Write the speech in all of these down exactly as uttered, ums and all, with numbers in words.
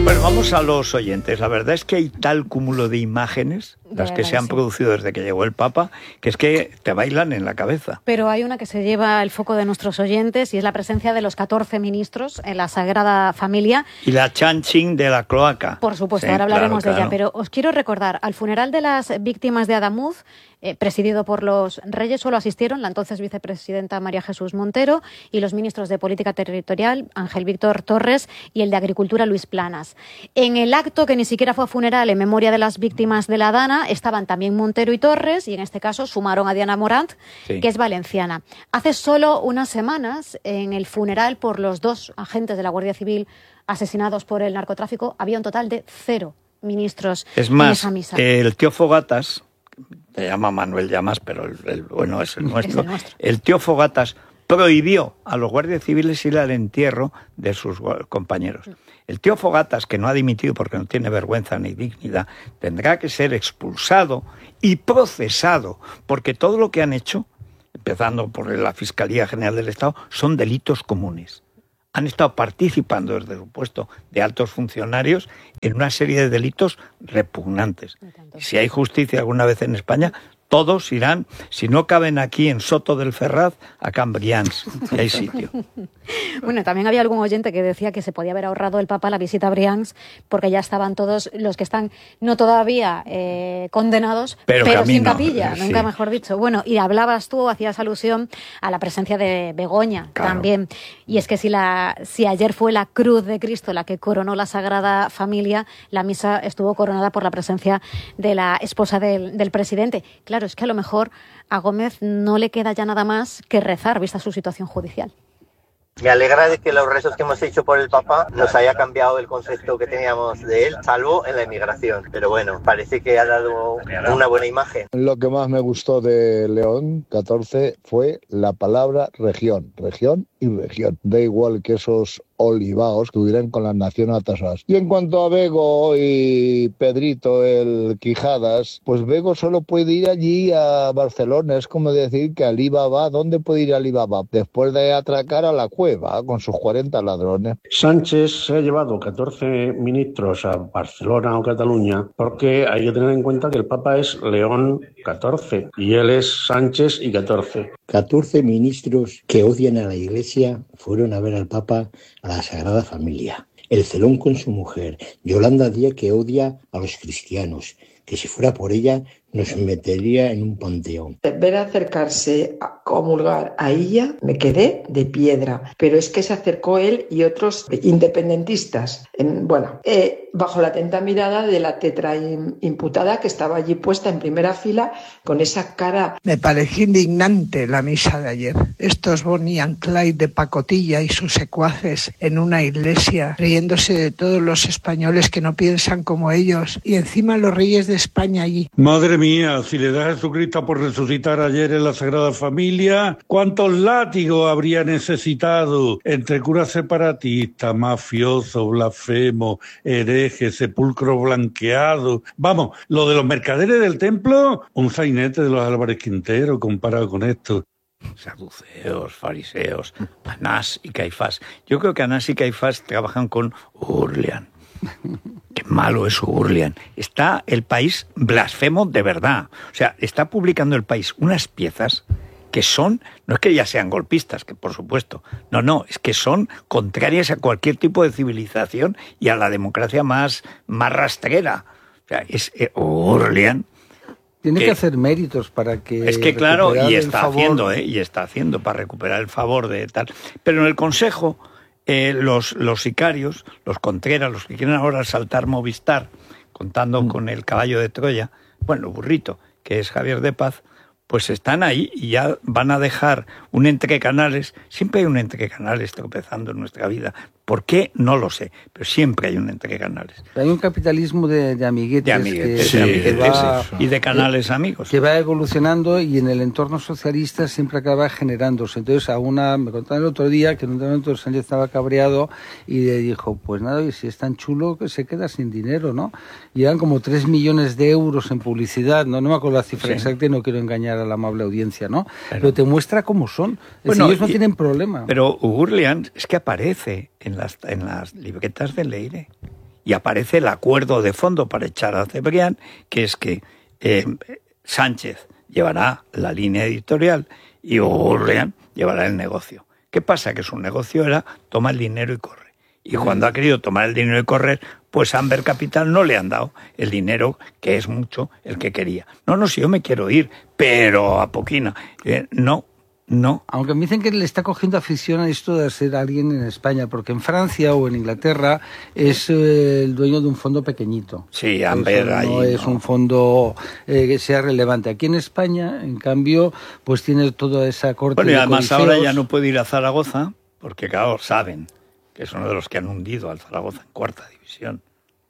Bueno, vamos a los oyentes. La verdad es que hay tal cúmulo de imágenes, las que se han producido desde que llegó el Papa, que es que te bailan en la cabeza. Pero hay una que se lleva el foco de nuestros oyentes y es la presencia de los catorce ministros en la Sagrada Familia. Y la chanching de la cloaca. Por supuesto, sí, ahora hablaremos claro, de ella. claro. Pero os quiero recordar, al funeral de las víctimas de Adamuz, eh, presidido por los reyes, solo asistieron la entonces vicepresidenta María Jesús Montero y los ministros de Política Territorial, Ángel Víctor Torres, y el de Agricultura, Luis Planas. En el acto, que ni siquiera fue funeral en memoria de las víctimas de la Dana, estaban también Montero y Torres, y en este caso sumaron a Diana Morant, sí. que es valenciana. Hace solo unas semanas, en el funeral por los dos agentes de la Guardia Civil asesinados por el narcotráfico, había un total de cero ministros es más, en esa misa. El tío Fogatas, se llama Manuel Llamas, pero el, el bueno es el nuestro, es el nuestro. El tío Fogatas prohibió a los guardias civiles ir al entierro de sus compañeros. El tío Fogatas, que no ha dimitido porque no tiene vergüenza ni dignidad, tendrá que ser expulsado y procesado, porque todo lo que han hecho, empezando por la Fiscalía General del Estado, son delitos comunes. Han estado participando desde su puesto de altos funcionarios en una serie de delitos repugnantes. Y si hay justicia alguna vez en España, todos irán, si no caben aquí en Soto del Ferraz, a Cambrians, que hay sitio. Bueno, también había algún oyente que decía que se podía haber ahorrado el Papa la visita a Brians porque ya estaban todos los que están, no todavía eh, condenados, pero, pero sin capilla, sí. nunca mejor dicho. Bueno, y hablabas tú, hacías alusión a la presencia de Begoña claro. también. Y es que si, la, si ayer fue la cruz de Cristo la que coronó la Sagrada Familia, la misa estuvo coronada por la presencia de la esposa del, del presidente. Claro, es que a lo mejor a Gómez no le queda ya nada más que rezar, vista su situación judicial. Me alegra de que los rezos que hemos hecho por el Papa nos haya cambiado el concepto que teníamos de él, salvo en la emigración. Pero bueno, parece que ha dado una buena imagen. Lo que más me gustó de León catorce fue la palabra región, región y región. Da igual que esos olivaos que hubieran con las naciones atasadas. Y en cuanto a Bego y Pedrito el Quijadas, pues Bego solo puede ir allí a Barcelona. Es como decir que Alibaba, ¿dónde puede ir Alibaba? Después de atracar a la cueva con sus cuarenta ladrones. Sánchez se ha llevado catorce ministros a Barcelona o Cataluña porque hay que tener en cuenta que el Papa es León catorce y él es Sánchez y catorce. catorce ministros que odian a la Iglesia fueron a ver al Papa a la Sagrada Familia. El Celón con su mujer, Yolanda Díaz, que odia a los cristianos, que si fuera por ella nos metería en un panteón. Ver acercarse a comulgar a ella, me quedé de piedra, pero es que se acercó él y otros independentistas, en, bueno, eh, bajo la atenta mirada de la tetraimputada que estaba allí puesta en primera fila con esa cara. Me pareció indignante la misa de ayer. Estos Bonnie and Clyde de pacotilla y sus secuaces en una iglesia, riéndose de todos los españoles que no piensan como ellos, y encima los reyes de España allí. Madre mía, si le da a Jesucristo por resucitar ayer en la Sagrada Familia, ¿cuántos látigos habría necesitado entre curas separatistas, mafiosos, blasfemos, herejes, sepulcro blanqueado? Vamos, lo de los mercaderes del templo, un sainete de los Álvarez Quintero comparado con esto. Saduceos, fariseos, Anás y Caifás. Yo creo que Anás y Caifás trabajan con Urlian. Qué malo es Urlian. Está el país blasfemo de verdad. O sea, está publicando el país unas piezas que son, no es que ya sean golpistas, que por supuesto, no, no, es que son contrarias a cualquier tipo de civilización y a la democracia más, más rastrera. O sea, es eh, Urlian. Tiene que, que hacer méritos para que... Es que claro, y está haciendo, ¿eh? Y está haciendo para recuperar el favor de tal. Pero en el Consejo... Eh, los, los sicarios, los Contreras, los que quieren ahora saltar Movistar, contando mm. con el caballo de Troya, bueno, burrito, que es Javier de Paz, pues están ahí y ya van a dejar un entrecanales. Siempre hay un entrecanales tropezando en nuestra vida. ¿Por qué? No lo sé, pero siempre hay un entrecanales. Hay un capitalismo de, de amiguetes. De amiguetes, que, sí, de amiguetes que va, y de canales que, amigos. Que va evolucionando y en el entorno socialista siempre acaba generándose. Entonces, a una, me contaron el otro día que en un momento Sánchez estaba cabreado y le dijo, pues nada, y si es tan chulo que se queda sin dinero, ¿no? Y eran como tres millones de euros en publicidad, ¿no? No me acuerdo la cifra sí. exacta y no quiero engañar a la amable audiencia, ¿no? Pero, pero te muestra cómo son. Bueno, ellos no y, tienen problema. Pero Urlian es que aparece en las, en las libretas de Leire y aparece el acuerdo de fondo para echar a Cebrián, que es que eh, Sánchez llevará la línea editorial y Gurrián llevará el negocio. ¿Qué pasa? Que su negocio era toma el dinero y corre. Y cuando ha querido tomar el dinero y correr, pues Amber Capital no le han dado el dinero, que es mucho, el que quería. No, no, si yo me quiero ir, pero a poquina. Eh, no, no. Aunque me dicen que le está cogiendo afición a esto de ser alguien en España, porque en Francia o en Inglaterra es eh, el dueño de un fondo pequeñito. Sí, Amber ahí. No es un fondo eh, que sea relevante. Aquí en España, en cambio, pues tiene toda esa corte bueno, y de además codiceos. ahora ya no puede ir a Zaragoza, porque claro, saben que es uno de los que han hundido al Zaragoza en cuarta división.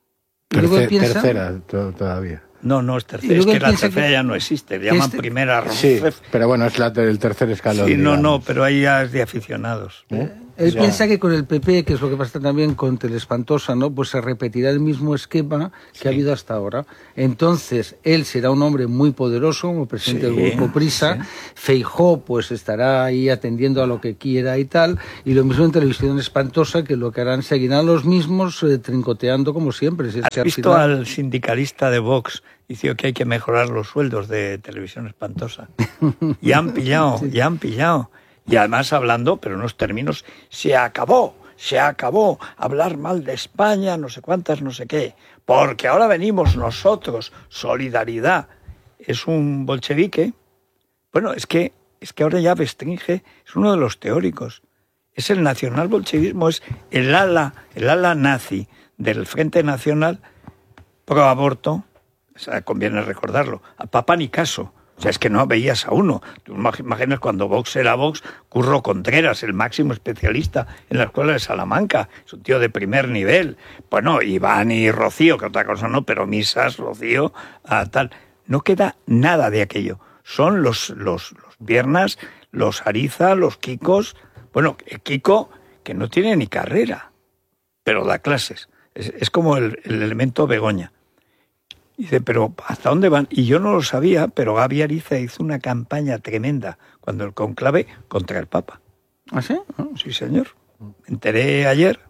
Tercer, piensa... Tercera to- todavía. No, no es tercera, es que la tercera que... ya no existe, le llaman este... primera. Sí, pero bueno, es la, el tercer escalón. Sí, no, digamos. no, pero ahí ya es de aficionados. ¿Eh? Él ya. piensa que con el P P, que es lo que pasa también con Teleespantosa, ¿no? Pues se repetirá el mismo esquema que sí. ha habido hasta ahora. Entonces, él será un hombre muy poderoso como presidente sí, del Grupo Prisa. Sí. Feijóo, pues estará ahí atendiendo a lo que quiera y tal. Y lo mismo en Televisión Espantosa, que lo que harán, seguirán los mismos eh, trincoteando como siempre. Si ¿Has al visto final... al sindicalista de Vox? Dice que hay que mejorar los sueldos de Televisión Espantosa. Y han pillado, sí. ya han pillado. Y además hablando, pero en unos términos, se acabó, se acabó hablar mal de España, no sé cuántas, no sé qué, porque ahora venimos nosotros, solidaridad. Es un bolchevique. Bueno, es que, es que ahora ya Bestringe es uno de los teóricos. Es el nacional-bolchevismo, es el ala, el ala nazi del Frente Nacional pro aborto, o sea, conviene recordarlo, a Papa Nicaso. O sea, es que no veías a uno. Tú imaginas cuando Vox era Vox, Curro Contreras, el máximo especialista en la Escuela de Salamanca, es un tío de primer nivel. Bueno, Iván y Rocío, que otra cosa no, pero Misas, Rocío, ah, tal. No queda nada de aquello. Son los, los, los Piernas, los Ariza, los Kikos. Bueno, Kiko, que no tiene ni carrera, pero da clases. Es, es como el, el elemento Begoña. Dice, pero ¿hasta dónde van? Y yo no lo sabía, pero Gaby Ariza hizo una campaña tremenda cuando el conclave contra el Papa. ¿Ah, sí? Sí, señor. Me enteré ayer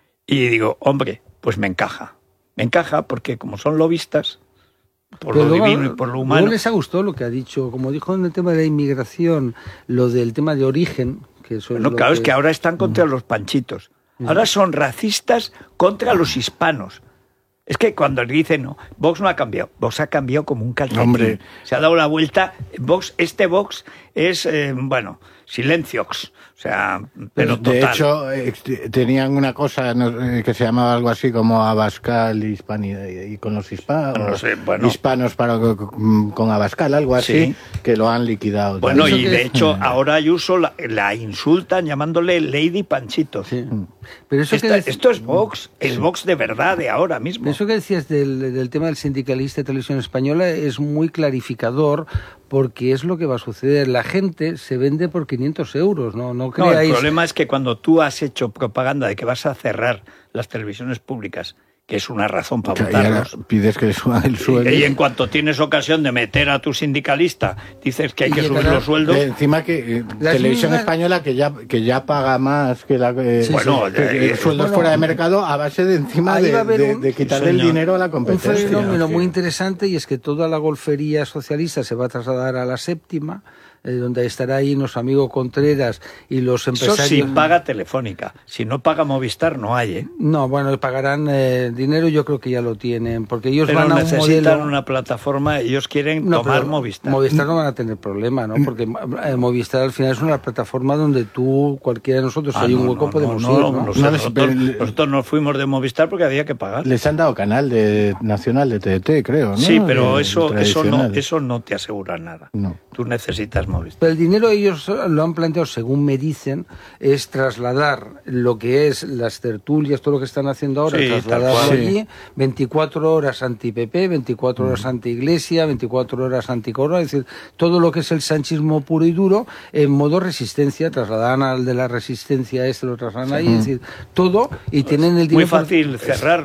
y digo, hombre, pues me encaja. Me encaja porque como son lobistas, por pero lo luego, divino y por lo humano... ¿No les ha gustado lo que ha dicho? Como dijo en el tema de la inmigración, lo del tema de origen... que eso bueno, es claro, que... es que ahora están contra mm. los panchitos. Ahora son racistas contra los hispanos. Es que cuando dicen, no, Vox no ha cambiado. Vox ha cambiado como un calcetín. Hombre. Se ha dado la vuelta. Vox, este Vox es, eh, bueno, silenciox. O sea, pero de total. hecho, eh, tenían una cosa no, que se llamaba algo así como Abascal Hispanidad, y con los hispanos, no sé, bueno. hispanos para, con Abascal, algo así, sí. que lo han liquidado. Bueno, y de hecho, ahora Ayuso la, la insultan llamándole Lady Panchito. Sí. Pero eso Esta, que... Esto es Vox, el sí. Vox de verdad de ahora mismo. Eso que decías del, del tema del sindicalista de Televisión Española es muy clarificador, porque es lo que va a suceder. La gente se vende por quinientos euros, ¿no? No creáis... No, el problema es que cuando tú has hecho propaganda de que vas a cerrar las televisiones públicas, que es una razón para votarlos. Pides que suban el sueldo. Y en cuanto tienes ocasión de meter a tu sindicalista, dices que hay que subir los sueldos. De encima que eh, Televisión mismas... Española, que ya que ya paga más que la eh, sí, bueno, que, que eh, el sueldo bueno, fuera de mercado a base de encima de, de, un, de quitarle el dinero a la competencia. Un fenómeno sí. muy interesante, y es que toda la golfería socialista se va a trasladar a la séptima, eh, donde estará ahí nuestro amigo Contreras y los empresarios. Eso sí paga Telefónica. Si no paga Movistar, no hay, ¿eh? No, bueno, pagarán eh, dinero, yo creo que ya lo tienen, porque ellos pero van a un necesitan modelo... una plataforma, ellos quieren no, tomar Movistar. Movistar no van a tener problema, ¿no? Porque eh, Movistar al final es una plataforma donde tú, cualquiera de nosotros, si ah, hay un hueco, no, podemos no, ir, ¿no? ¿no? Nosotros, nosotros, nosotros nos fuimos de Movistar porque había que pagar. Les han dado canal de nacional de T D T, creo, ¿no? Sí, pero de, eso, eso, no, eso no te asegura nada. No. Tú necesitas Movistar. Pero el dinero ellos lo han planteado, según me dicen, es trasladar lo que es las tertulias, todo lo que están haciendo ahora, sí, trasladarlo allí, sí. veinticuatro horas anti-P P, veinticuatro horas mm. anti-Iglesia, veinticuatro horas anti-Corona, es decir, todo lo que es el sanchismo puro y duro, en modo resistencia, trasladan al de la resistencia este, lo trasladan sí. ahí, es decir, todo, y pues tienen el dinero... Muy fácil cerrarlo.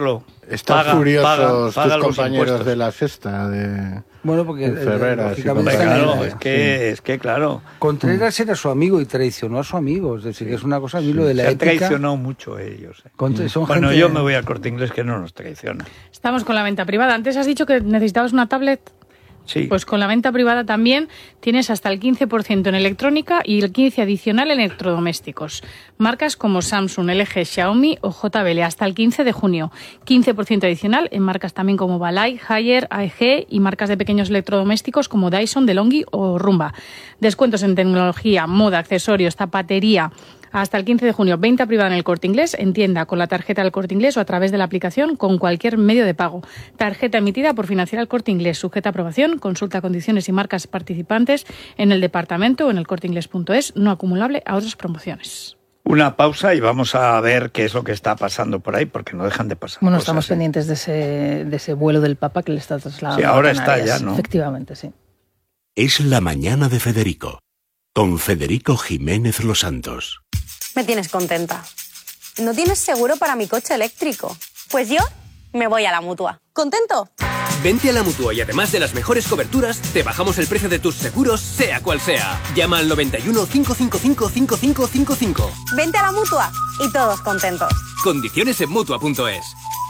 Están paga, furiosos paga, tus paga compañeros impuestos. de la sexta, de... Bueno, porque de Ferreras, eh, Hombre, están claro, en- es que, es que claro. Contreras era su amigo y traicionó a su amigo. Es decir, que es una cosa, a mí lo de la Se han ética... traicionado mucho ellos. eh. Contra- son Bueno, gente- yo me voy al Corte Inglés que no nos traiciona. Estamos con la venta privada. Antes has dicho que necesitabas una tablet. Sí. Pues con la venta privada también tienes hasta el quince por ciento en electrónica y el quince por ciento adicional en electrodomésticos. Marcas como Samsung, L G, Xiaomi o J B L hasta el quince de junio. quince por ciento adicional en marcas también como Balay, Haier, A E G y marcas de pequeños electrodomésticos como Dyson, DeLonghi o Rumba. Descuentos en tecnología, moda, accesorios, zapatería. Hasta el quince de junio, venta privada en el Corte Inglés, en tienda con la tarjeta del Corte Inglés o a través de la aplicación con cualquier medio de pago. Tarjeta emitida por Financiera el Corte Inglés, sujeta a aprobación, consulta condiciones y marcas participantes en el departamento o en el corte inglés punto es, no acumulable a otras promociones. Una pausa y vamos a ver qué es lo que está pasando por ahí, porque no dejan de pasar Bueno, cosas, estamos ¿eh? pendientes de ese, de ese vuelo del Papa que le está trasladando. Sí, ahora a está Canarias. ya, ¿no? Efectivamente, sí. Es la mañana de Federico, con Federico Jiménez Los Santos. Me tienes contenta. ¿No tienes seguro para mi coche eléctrico? Pues yo me voy a la Mutua. ¿Contento? Vente a la Mutua y además de las mejores coberturas, te bajamos el precio de tus seguros, sea cual sea. Llama al noventa y uno, cinco cinco cinco, cinco cinco cinco cinco. Vente a la Mutua y todos contentos. Condiciones en Mutua punto es.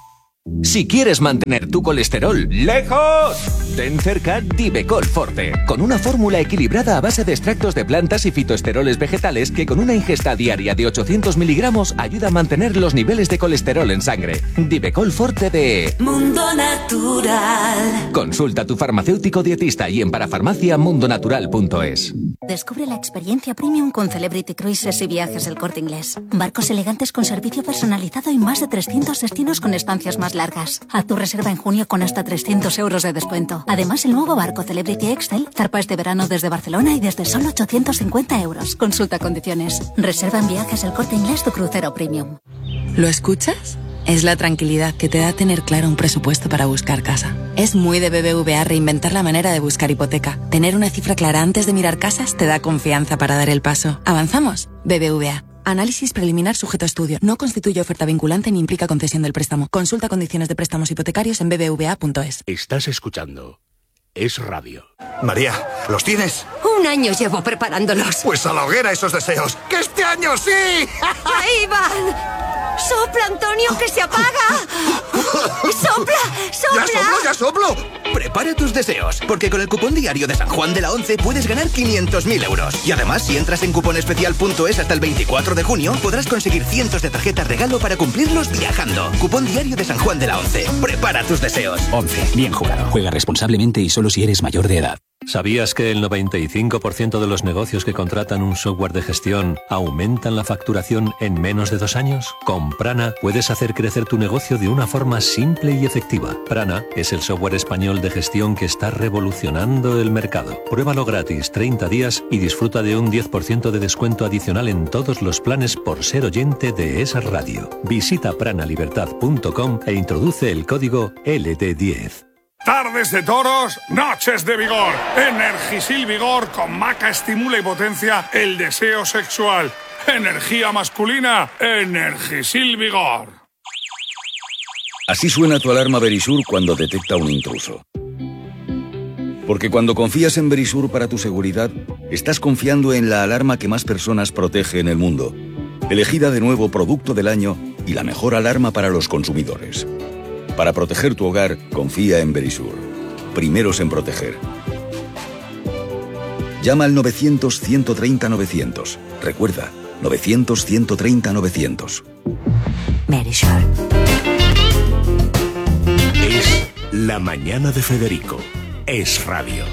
Si quieres mantener tu colesterol lejos, ten cerca Divecol Forte, con una fórmula equilibrada a base de extractos de plantas y fitoesteroles vegetales que con una ingesta diaria de ochocientos miligramos ayuda a mantener los niveles de colesterol en sangre. Divecol Forte de Mundo Natural. Consulta a tu farmacéutico dietista y en parafarmacia mundo natural punto es. Descubre la experiencia premium con Celebrity Cruises y Viajes El Corte Inglés. Barcos elegantes con servicio personalizado y más de trescientos destinos con estancias más largas. Haz tu reserva en junio con hasta trescientos euros de descuento. Además, el nuevo barco Celebrity Excel zarpa este verano desde Barcelona y desde solo ochocientos cincuenta euros. Consulta condiciones. Reserva en Viajes El Corte Inglés tu crucero premium. ¿Lo escuchas? Es la tranquilidad que te da tener claro un presupuesto para buscar casa. Es muy de B B V A reinventar la manera de buscar hipoteca. Tener una cifra clara antes de mirar casas te da confianza para dar el paso. ¿Avanzamos? B B V A. Análisis preliminar sujeto a estudio. No constituye oferta vinculante ni implica concesión del préstamo. Consulta condiciones de préstamos hipotecarios en b b v a punto es. Estás escuchando Es Radio. María, ¿los tienes? Un año llevo preparándolos. Pues a la hoguera esos deseos. ¡Que este año sí! ¡Ahí van! ¡Sopla, Antonio, que se apaga! ¡Sopla, sopla! ¡Ya soplo, ya soplo! Prepara tus deseos, porque con el cupón diario de San Juan de la Once puedes ganar quinientos mil euros. Y además, si entras en cuponespecial punto es hasta el veinticuatro de junio, podrás conseguir cientos de tarjetas regalo para cumplirlos viajando. Cupón diario de San Juan de la Once. Prepara tus deseos. Once. Bien jugado. Juega responsablemente y solo si eres mayor de edad. ¿Sabías que el noventa y cinco por ciento de los negocios que contratan un software de gestión aumentan la facturación en menos de dos años? Con Prana puedes hacer crecer tu negocio de una forma simple y efectiva. Prana es el software español de gestión que está revolucionando el mercado. Pruébalo gratis treinta días y disfruta de un diez por ciento de descuento adicional en todos los planes por ser oyente de esa radio. Visita prana libertad punto com e introduce el código L D diez. Tardes de toros, noches de vigor. Energisil Vigor con maca estimula y potencia el deseo sexual. Energía masculina, Energisil Vigor. Así suena tu alarma Verisur cuando detecta un intruso. Porque cuando confías en Verisur para tu seguridad, estás confiando en la alarma que más personas protege en el mundo. Elegida de nuevo Producto del Año y la mejor alarma para los consumidores. Para proteger tu hogar, confía en Verisur. Primeros en proteger. Llama al novecientos, ciento treinta, novecientos. Recuerda, novecientos, ciento treinta, novecientos. Verisur. Es la mañana de Federico. Es Radio.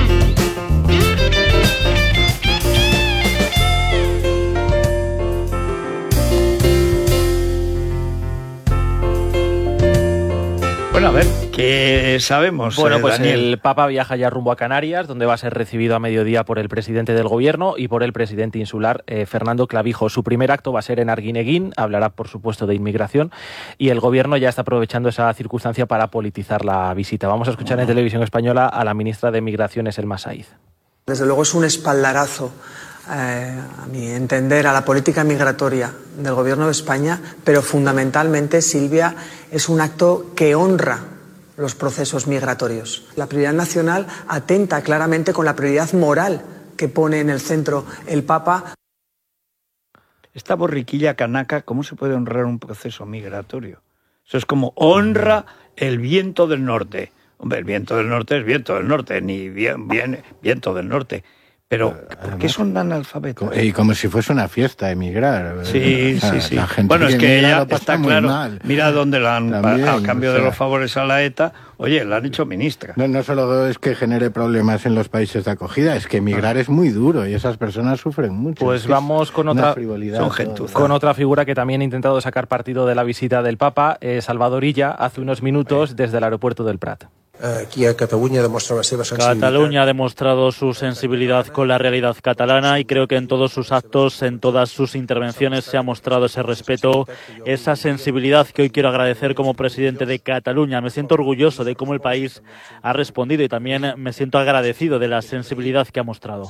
Bueno, a ver, ¿qué sabemos? Bueno, eh, pues Daniel? el Papa viaja ya rumbo a Canarias, donde va a ser recibido a mediodía por el presidente del Gobierno y por el presidente insular, eh, Fernando Clavijo. Su primer acto va a ser en Arguineguín, hablará, por supuesto, de inmigración, y el Gobierno ya está aprovechando esa circunstancia para politizar la visita. Vamos a escuchar en Televisión Española a la ministra de Migraciones, Elma Saiz. Desde luego es un espaldarazo eh, a mi entender, a la política migratoria del Gobierno de España, pero fundamentalmente, Silvia, es un acto que honra los procesos migratorios. La prioridad nacional atenta claramente con la prioridad moral que pone en el centro el Papa. Esta borriquilla canaca, ¿cómo se puede honrar un proceso migratorio? Eso es como honra el viento del norte. Hombre, el viento del norte es viento del norte, ni bien, bien viento del norte. Pero, ¿por qué son analfabetos? Y como si fuese una fiesta emigrar. Sí, sí, sí. Bueno, es que ella está claro. Mal. Mira dónde la han, También, a, a cambio o sea, de los favores a la ETA, oye, la han hecho ministra. No, no solo es que genere problemas en los países de acogida, es que emigrar ah. es muy duro y esas personas sufren mucho. Pues es vamos con otra, con otra figura que también ha intentado sacar partido de la visita del Papa, eh, Salvador Illa, hace unos minutos sí. desde el aeropuerto del Prat. Aquí a Cataluña ha demostrado la seva sensibilitat. Cataluña ha demostrado su sensibilidad con la realidad catalana y creo que en todos sus actos, en todas sus intervenciones se ha mostrado ese respeto, esa sensibilidad que hoy quiero agradecer como presidente de Cataluña. Me siento orgulloso de cómo el país ha respondido y también me siento agradecido de la sensibilidad que ha mostrado.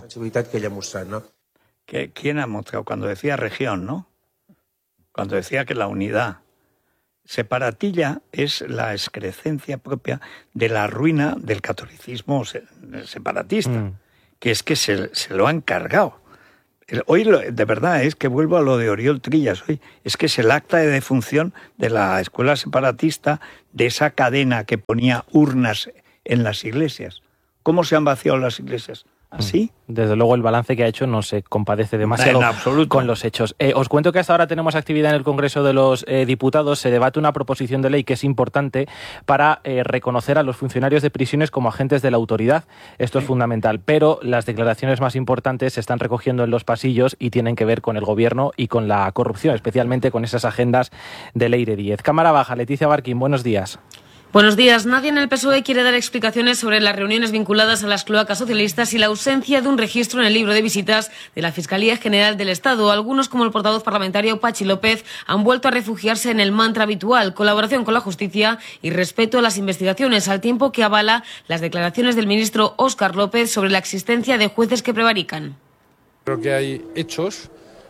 ¿Quién ha mostrado? Cuando decía región, ¿no? Cuando decía que la unidad. Separatilla es la excrescencia propia de la ruina del catolicismo separatista, mm. que es que se, se lo han cargado. Hoy, lo, de verdad, es que vuelvo a lo de Oriol Trillas hoy, es que es el acta de defunción de la escuela separatista, de esa cadena que ponía urnas en las iglesias. ¿Cómo se han vaciado las iglesias? ¿Así? Desde luego el balance que ha hecho no se compadece demasiado con los hechos. Eh, os cuento que hasta ahora tenemos actividad en el Congreso de los eh, Diputados. Se debate una proposición de ley que es importante para eh, reconocer a los funcionarios de prisiones como agentes de la autoridad. Esto es fundamental, pero las declaraciones más importantes se están recogiendo en los pasillos y tienen que ver con el gobierno y con la corrupción, especialmente con esas agendas de Leire Díez. Cámara Baja, Leticia Barquín, buenos días. Buenos días. Nadie en el P S O E quiere dar explicaciones sobre las reuniones vinculadas a las cloacas socialistas y la ausencia de un registro en el libro de visitas de la Fiscalía General del Estado. Algunos, como el portavoz parlamentario Pachi López, han vuelto a refugiarse en el mantra habitual: colaboración con la justicia y respeto a las investigaciones, al tiempo que avala las declaraciones del ministro Óscar López sobre la existencia de jueces que prevarican. Creo que hay hechos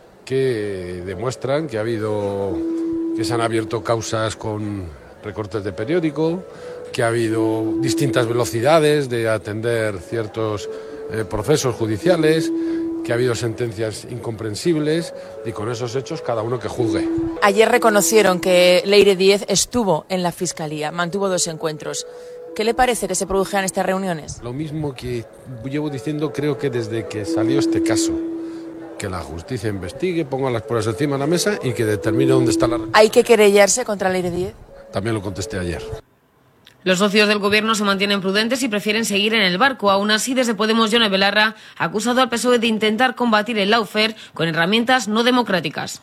que demuestran que ha habido, que se han abierto causas con recortes de periódico, que ha habido distintas velocidades de atender ciertos eh, procesos judiciales, que ha habido sentencias incomprensibles y con esos hechos cada uno que juzgue. Ayer reconocieron que Leire Díez estuvo en la Fiscalía, mantuvo dos encuentros. ¿Qué le parece que se produjeran estas reuniones? Lo mismo que llevo diciendo, creo que desde que salió este caso. Que la justicia investigue, ponga las pruebas encima de la mesa y que determine dónde está la... ¿Hay que querellarse contra Leire Díez? También lo contesté ayer. Los socios del Gobierno se mantienen prudentes y prefieren seguir en el barco. Aún así, desde Podemos, Yone Belarra ha acusado al P S O E de intentar combatir el lawfare con herramientas no democráticas.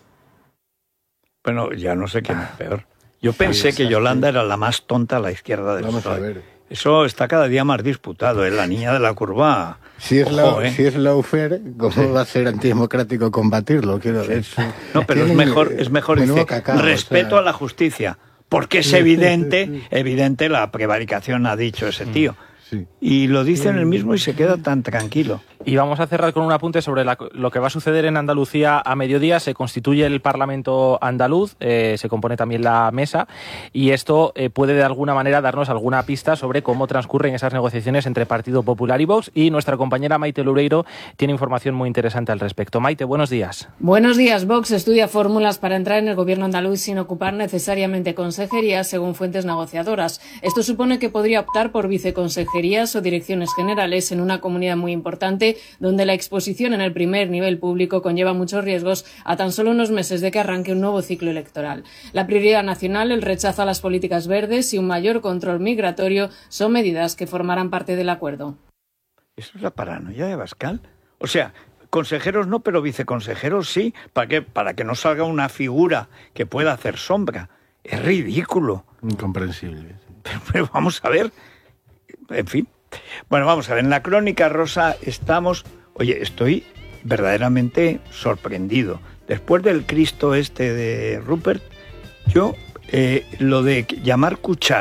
Bueno, ya no sé quién es peor. Yo pensé que Yolanda era la más tonta a la izquierda del Vamos P S O E. a ver. Eso está cada día más disputado, ¿eh? La niña de la curva. Si es, Ojo, la, ¿eh? si es lawfare, ¿cómo sí. va a ser antidemocrático combatirlo? Quiero decir. Sí. No, pero es mejor, es mejor dice, cacao, respeto o sea... a la justicia. Porque es evidente, evidente la prevaricación, ha dicho ese tío. Sí. Y lo dice en el mismo y se queda tan tranquilo. Y vamos a cerrar con un apunte sobre la, lo que va a suceder en Andalucía a mediodía. Se constituye el Parlamento andaluz, eh, se compone también la mesa, y esto eh, puede de alguna manera darnos alguna pista sobre cómo transcurren esas negociaciones entre Partido Popular y Vox. Y nuestra compañera Maite Loureiro tiene información muy interesante al respecto. Maite, buenos días. Buenos días. Vox estudia fórmulas para entrar en el gobierno andaluz sin ocupar necesariamente consejerías, según fuentes negociadoras. Esto supone que podría optar por viceconsejerías o direcciones generales en una comunidad muy importante, donde la exposición en el primer nivel público conlleva muchos riesgos a tan solo unos meses de que arranque un nuevo ciclo electoral. La prioridad nacional, el rechazo a las políticas verdes y un mayor control migratorio son medidas que formarán parte del acuerdo. ¿Eso es la paranoia de Abascal? O sea, consejeros no, pero viceconsejeros sí, ¿para qué? Para que no salga una figura que pueda hacer sombra. Es ridículo. Incomprensible. Pero, pero vamos a ver, en fin. Bueno, vamos a ver, en la crónica rosa estamos... Oye, estoy verdaderamente sorprendido. Después del Cristo este de Rupert, yo, eh, lo de llamar cuchara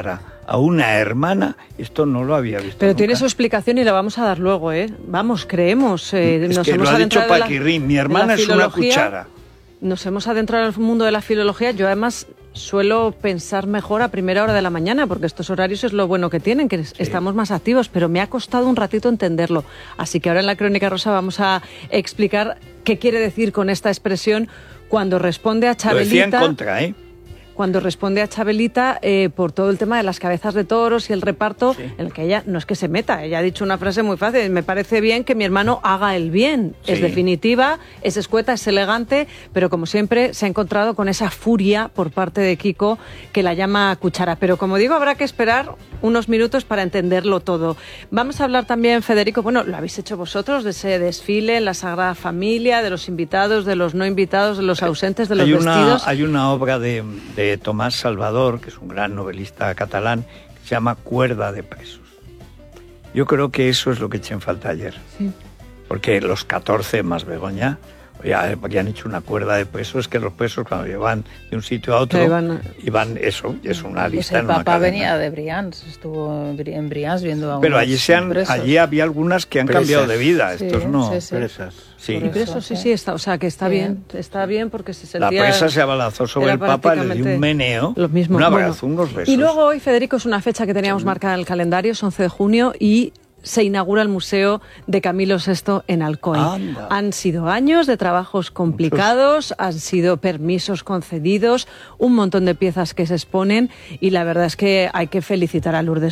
a una hermana, esto no lo había visto Pero nunca. tiene su explicación y la vamos a dar luego, ¿eh? Vamos, creemos. Eh, es nos que hemos lo ha dicho adentrado en la- Paquirrín, mi en la hermana es una filología. cuchara. Nos hemos adentrado en el mundo de la filología. Yo además suelo pensar mejor a primera hora de la mañana, porque estos horarios es lo bueno que tienen, que sí. estamos más activos, pero me ha costado un ratito entenderlo. Así que ahora en la Crónica Rosa vamos a explicar qué quiere decir con esta expresión cuando responde a Chabelita. Lo decía en contra, ¿eh? Cuando responde a Chabelita eh, por todo el tema de las cabezas de toros y el reparto, Sí. en el que ella no es que se meta, ella ha dicho una frase muy fácil: me parece bien que mi hermano haga el bien. Sí. Es definitiva, es escueta, es elegante, pero como siempre se ha encontrado con esa furia por parte de Kiko que la llama cuchara. Pero como digo, habrá que esperar unos minutos para entenderlo todo. Vamos a hablar también, Federico, bueno, lo habéis hecho vosotros, de ese desfile en la Sagrada Familia, de los invitados, de los no invitados, de los ausentes, de los hay una, vestidos. Hay una obra de, de Tomás Salvador, que es un gran novelista catalán, que se llama Cuerda de presos. Yo creo que eso es lo que eché en falta ayer. Sí. Porque los catorce más Begoña ya habían hecho una cuerda de presos, que los presos cuando llevan de un sitio a otro, Que iban- iban eso, es una Pues lista el en una papá cadena. venía de Brians, estuvo en Bri- en Brians viendo a Pero unos allí, se han, presos. allí había algunas que han Presas. cambiado de vida, Sí, estos no. sí, sí. Presas. Sí. Y preso, sí, sí, está, o sea que está Bien. bien, está bien porque se La sentía... presa se abalazó sobre era el Papa, le dio prácticamente un meneo, lo mismo. un Bueno, abrazo, unos besos. y luego hoy, Federico, es una fecha que teníamos marcada en el calendario, es once de junio, y se inaugura el Museo de Camilo sexto en Alcoy. Anda. Han sido años de trabajos complicados, han sido permisos concedidos, un montón de piezas que se exponen, y la verdad es que hay que felicitar a Lourdes